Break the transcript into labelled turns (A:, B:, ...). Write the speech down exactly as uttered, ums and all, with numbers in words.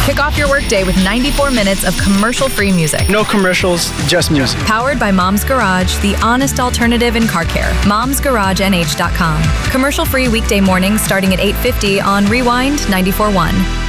A: Kick off your workday with ninety-four minutes of commercial-free music.
B: No commercials, just music.
A: Powered by Mom's Garage, the honest alternative in car care. moms garage n h dot com. Commercial-free weekday mornings starting at eight fifty on Rewind ninety-four point one.